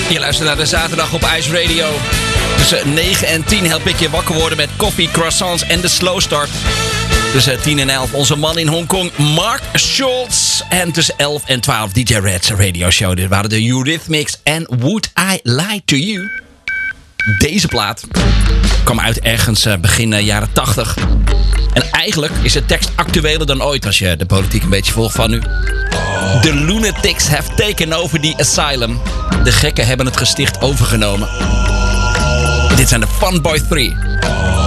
Je luistert naar de zaterdag op Ice Radio. Tussen 9 en 10 help ik je wakker worden met koffie, croissants en de slow start. Tussen 10 en 11 onze man in Hongkong, Mark Schultz. En tussen 11 en 12 DJ Red's radio show. Dit waren de Eurythmics en Would I Lie to You. Deze plaat kwam uit ergens begin jaren 80. En eigenlijk is de tekst actueler dan ooit als je de politiek een beetje volgt van nu. The lunatics have taken over the asylum. De gekken hebben het gesticht overgenomen. Dit zijn de Funboy 3.